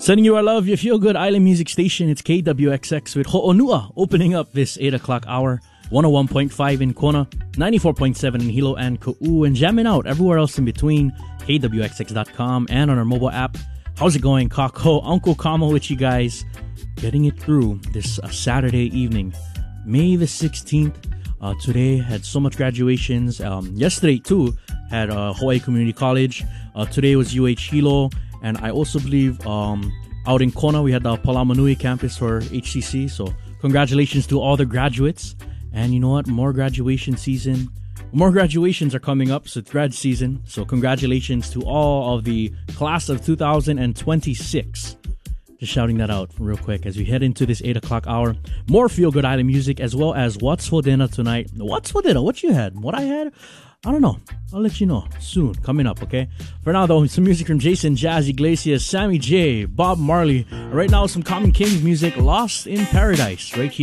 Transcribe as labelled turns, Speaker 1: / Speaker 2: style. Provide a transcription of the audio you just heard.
Speaker 1: Sending you our love, your feel-good island music station. It's KWXX with Ho'onua opening up this 8 o'clock hour. 101.5 in Kona, 94.7 in Hilo and Ka'u, and jamming out everywhere else in between. KWXX.com and on our mobile app. How's it going, Kako? Uncle Kamo with you guys. Getting it through this Saturday evening. May the 16th. Today had so much graduations. Yesterday, too, had Hawaii Community College. Today was UH Hilo. And I also believe out in Kona, we had the Palamanui campus for HCC. So congratulations to all the graduates. And you know what? More graduations are coming up. So it's grad season. So congratulations to all of the class of 2026. Just shouting that out real quick as we head into this 8 o'clock hour. More feel-good island music as well as what's for dinner tonight. What's for dinner? What you had? What I had? I don't know. I'll let you know soon. Coming up, okay? For now, though, some music from Jason, Jazz Iglesias, Sammy J, Bob Marley. Right now, some Common Kings music, Lost in Paradise, right here.